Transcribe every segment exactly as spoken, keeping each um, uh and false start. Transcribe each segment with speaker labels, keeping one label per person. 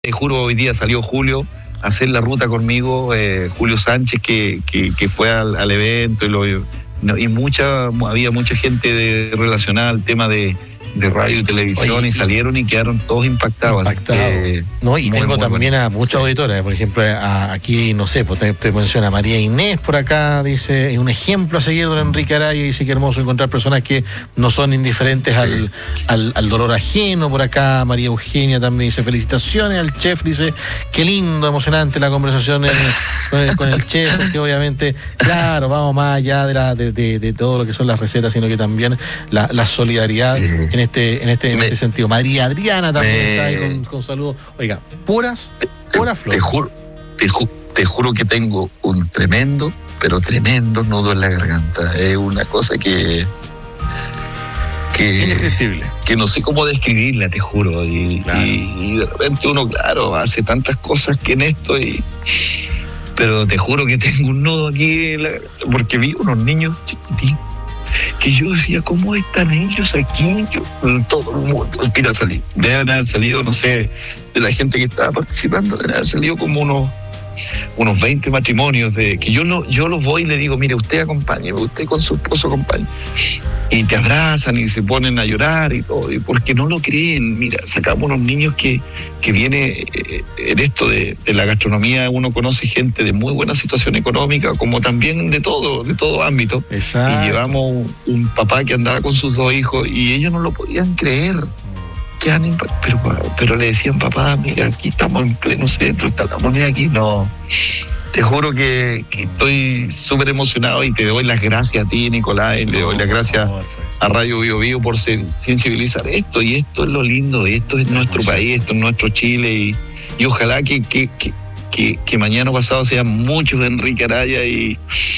Speaker 1: te juro, hoy día salió Julio a hacer la ruta conmigo, eh, Julio Sánchez, que, que, que fue al, al evento, y, lo, no, y mucha, había mucha gente de, relacionada al tema de, de radio y televisión. Oye, y salieron y quedaron todos impactados.
Speaker 2: Impactados. Eh, no, y muy, tengo muy también bueno. a muchos sí. auditores, por ejemplo, a, aquí, no sé, pues te, te menciona María Inés por acá, dice, es un ejemplo a seguir, don Enrique Araya, dice que hermoso encontrar personas que no son indiferentes sí. al, al, al dolor ajeno. Por acá María Eugenia también dice, felicitaciones al chef, dice, qué lindo, emocionante la conversación en, con, el, con el chef, que obviamente, claro, vamos más allá de, la, de, de, de todo lo que son las recetas, sino que también la, la solidaridad sí. en este, en este, en me, este sentido. María Adriana también me, está ahí con, con saludos. Oiga, puras, puras flores.
Speaker 1: Te juro, te, ju, te juro que tengo un tremendo, pero tremendo nudo en la garganta. Es una cosa que... que
Speaker 2: indescriptible.
Speaker 1: Que no sé cómo describirla, te juro. Y, claro. y, y de repente uno, claro, hace tantas cosas que en esto y... Pero te juro que tengo un nudo aquí, en la, porque vi unos niños chiquititos que yo decía, ¿cómo están ellos aquí? Yo, todo el mundo, mira, salí, deben haber salido, no sé, de la gente que estaba participando, deben haber salido como unos unos veinte matrimonios de que yo no, yo los voy y le digo, mire, usted acompáñeme, usted con su esposo acompañe. Y te abrazan y se ponen a llorar y todo, y porque no lo creen. Mira, sacamos unos niños que, que viene eh, en esto de, de la gastronomía, uno conoce gente de muy buena situación económica, como también de todo, de todo ámbito.
Speaker 2: Exacto.
Speaker 1: Y llevamos un, un papá que andaba con sus dos hijos y ellos no lo podían creer. Pero, pero le decían, papá, mira, aquí estamos en pleno centro, está la moneda aquí. No, te juro que, que estoy súper emocionado y te doy las gracias a ti, Nicolás, y le doy las gracias a Radio Bio Bio por sensibilizar esto. Y esto es lo lindo, esto es nuestro país, esto es nuestro Chile. Y, y ojalá que, que, que, que, que mañana pasado sean muchos de Enrique Araya y,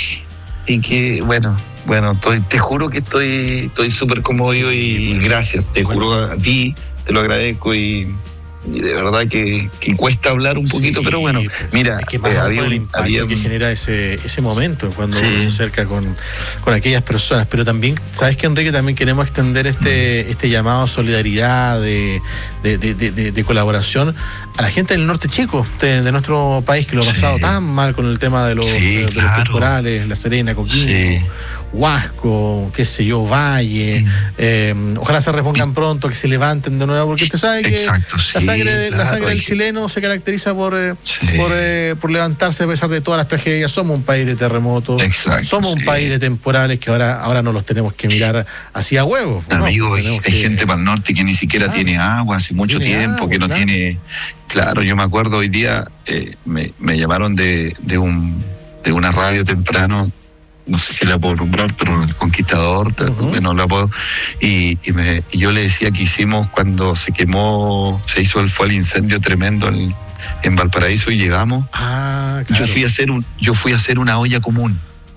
Speaker 1: y que, bueno... Bueno, estoy, te juro que estoy estoy súper conmovido sí, y gracias, te bueno. juro a ti, te lo agradezco y, y de verdad que, que cuesta hablar un poquito, sí, pero bueno, pues, mira,
Speaker 2: es que más eh, había, el impacto había... que genera ese ese momento cuando sí. uno se acerca con, con aquellas personas, pero también, ¿sabes qué, Enrique? También queremos extender este, mm. este llamado a solidaridad, de, de, de, de, de colaboración a la gente del norte chico de, de nuestro país, que lo ha pasado sí. tan mal con el tema de los, sí, de, de claro. los temporales, La Serena, Coquimbo, sí. Huasco, qué sé yo, Valle, mm. eh, ojalá se repongan sí. pronto, que se levanten de nuevo, porque usted sabe que Exacto, sí, la sangre, claro, la sangre del chileno se caracteriza por, eh, sí. por, eh, por levantarse a pesar de todas las tragedias. Somos un país de terremotos, Exacto, somos sí. un país de temporales que ahora, ahora no los tenemos que mirar hacia huevos.
Speaker 3: Amigo,
Speaker 2: ¿no?
Speaker 3: hay, hay
Speaker 2: que...
Speaker 3: gente para el norte que ni siquiera claro. tiene agua hace mucho tiempo, agua, que no claro. tiene... Claro, yo me acuerdo hoy día, eh, me, me llamaron de, de, un, de una radio temprano, no sé si la puedo nombrar, pero El Conquistador, uh-huh. bueno, la puedo, y, y, me, y yo le decía que hicimos cuando se quemó, se hizo el, fue el incendio tremendo en, en Valparaíso y llegamos,
Speaker 2: ah, claro.
Speaker 3: yo fui a hacer un, yo fui a hacer una olla común.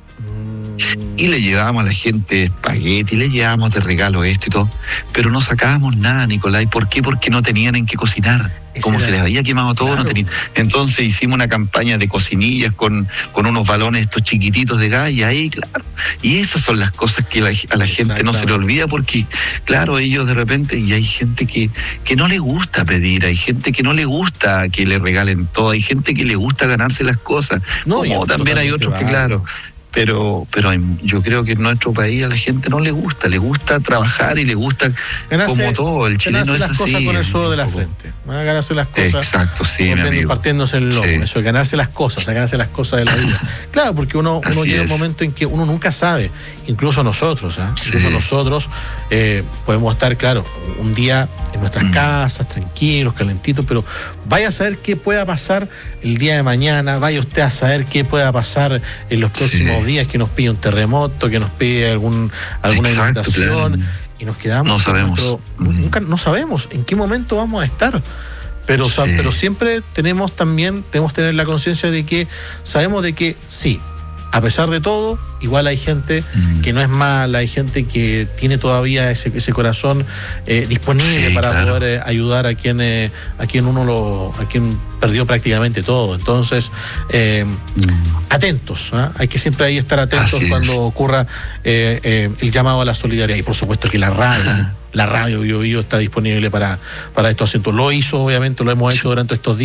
Speaker 3: Y le llevábamos a la gente espagueti, le llevábamos de regalo esto y todo, pero no sacábamos nada, Nicolás. ¿Por qué? Porque no tenían en qué cocinar. Ese Como se les había quemado todo, claro. no tenían. Entonces hicimos una campaña de cocinillas con, con unos balones estos chiquititos de gas y ahí, claro. Y esas son las cosas que la, a la gente no se le olvida porque, claro, ellos de repente, y hay gente que, que no le gusta pedir, hay gente que no le gusta que le regalen todo, hay gente que le gusta ganarse las cosas. No, como también hay otros que, claro... Pero, pero yo creo que en nuestro país a la gente no le gusta, le gusta trabajar y le gusta ganarse, como todo, el chileno es
Speaker 2: las
Speaker 3: así.
Speaker 2: Cosas con el sudor de la frente, ¿no? Ganarse las cosas.
Speaker 3: Exacto, sí, mi amigo.
Speaker 2: Partiéndose el lomo, sí. eso, ganarse las cosas, ganarse las cosas de la vida. Claro, porque uno, uno llega a un momento en que uno nunca sabe, incluso nosotros, ¿eh? sí. incluso nosotros eh, podemos estar, claro, un día en nuestras mm. casas, tranquilos, calentitos, pero vaya a saber qué pueda pasar el día de mañana, vaya usted a saber qué pueda pasar en los próximos sí. días, que nos pide un terremoto, que nos pide algún alguna
Speaker 3: Exacto,
Speaker 2: inundación,
Speaker 3: claro.
Speaker 2: y nos quedamos
Speaker 3: no sabemos
Speaker 2: nuestro, mm. nunca no sabemos en qué momento vamos a estar, pero, sí. o sea, pero siempre tenemos también tenemos que tener la conciencia de que sabemos de que sí, a pesar de todo, igual hay gente mm. que no es mala, hay gente que tiene todavía ese, ese corazón eh, disponible sí, para claro. poder eh, ayudar a quien eh, a quien uno lo a quien perdió prácticamente todo. Entonces, eh, mm. atentos, ¿eh? Hay que siempre ahí estar atentos Así cuando es. ocurra eh, eh, el llamado a la solidaridad, y por supuesto que la radio la radio Bio Bio está disponible para, para estos asuntos. Lo hizo, obviamente, lo hemos hecho durante estos días.